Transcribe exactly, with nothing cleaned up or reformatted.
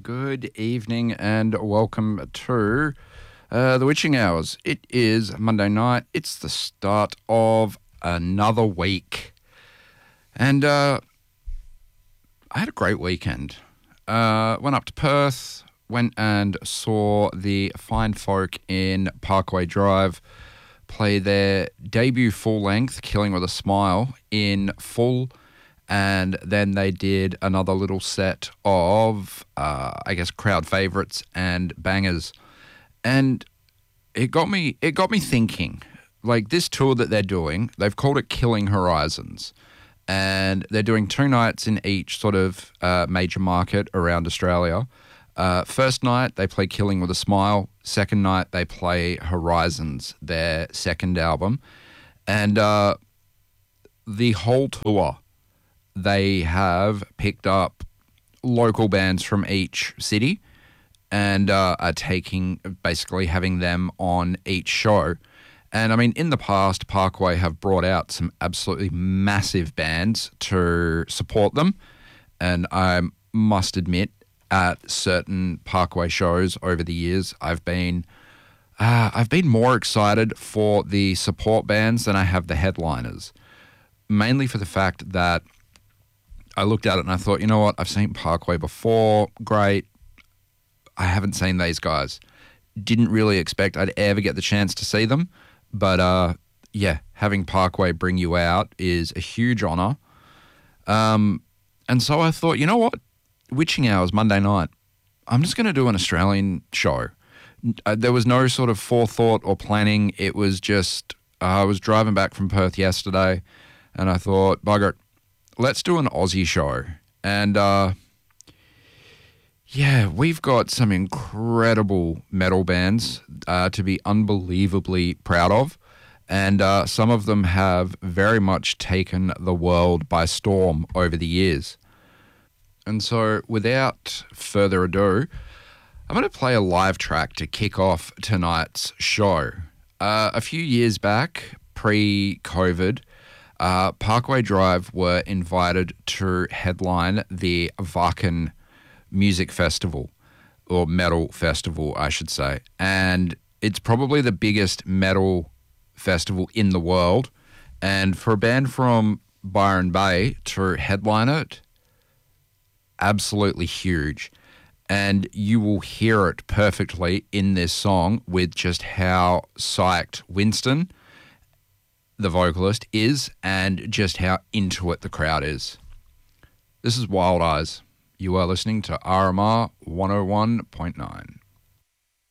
good evening and welcome to uh, the Witching Hours. It is Monday night. It's the start of another week. And uh, I had a great weekend. Uh, went up to Perth, went and saw the fine folk in Parkway Drive play their debut full-length, Killing with a Smile, in full. And then they did another little set of, uh, I guess, crowd favourites and bangers. And it got me it got me thinking, like this tour that they're doing, they've called it Killing Horizons. And they're doing two nights in each sort of uh, major market around Australia. Uh, first night, they play Killing with a Smile. Second night, they play Horizons, their second album. And uh, the whole tour, they have picked up local bands from each city and uh, are taking, basically having them on each show. And I mean, in the past, Parkway have brought out some absolutely massive bands to support them. And I must admit, at certain Parkway shows over the years, I've been uh, I've been more excited for the support bands than I have the headliners. Mainly for the fact that I looked at it and I thought, you know what, I've seen Parkway before, great. I haven't seen these guys. Didn't really expect I'd ever get the chance to see them. But uh, yeah, having Parkway bring you out is a huge honour. Um, and so I thought, you know what, Witching Hours, Monday night, I'm just going to do an Australian show. Uh, there was no sort of forethought or planning. It was just, uh, I was driving back from Perth yesterday and I thought, bugger it, let's do an Aussie show. And uh, yeah, we've got some incredible metal bands uh, to be unbelievably proud of. And uh, some of them have very much taken the world by storm over the years. And so without further ado, I'm going to play a live track to kick off tonight's show. Uh, a few years back, pre-COVID, uh, Parkway Drive were invited to headline the Wacken Music Festival, or Metal Festival, I should say. And it's probably the biggest metal festival in the world. And for a band from Byron Bay to headline it, absolutely huge. And you will hear it perfectly in this song with just how psyched Winston, the vocalist, is and just how into it the crowd is. This is Wild Eyes. You are listening to R M R one oh one point nine.